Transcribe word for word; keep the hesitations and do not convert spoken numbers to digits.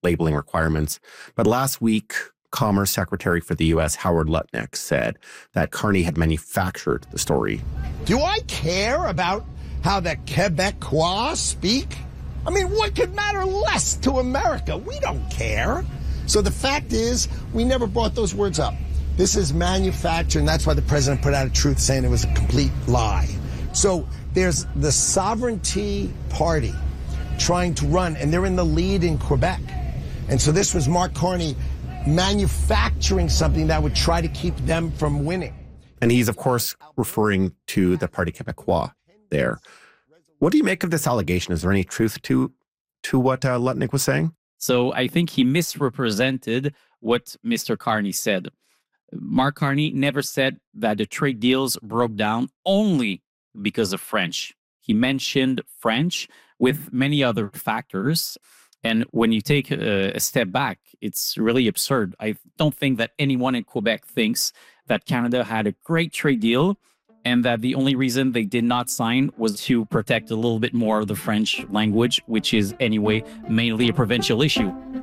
labeling requirements. But last week, Commerce Secretary for the U S, Howard Lutnick, said that Carney had manufactured the story. Do I care about how the Quebecois speak? I mean, what could matter less to America? We don't care. So the fact is, we never brought those words up. This is manufactured, and that's why the president put out a truth saying it was a complete lie. So there's the Sovereignty Party trying to run, and they're in the lead in Quebec. And so this was Mark Carney manufacturing something that would try to keep them from winning. And he's, of course, referring to the Parti Québécois there. What do you make of this allegation? Is there any truth to to what uh, Lutnick was saying? So I think he misrepresented what Mister Carney said. Mark Carney never said that the trade deals broke down only because of French. He mentioned French with many other factors. And when you take a, a step back, it's really absurd. I don't think that anyone in Quebec thinks that Canada had a great trade deal and that the only reason they did not sign was to protect a little bit more of the French language, which is anyway mainly a provincial issue.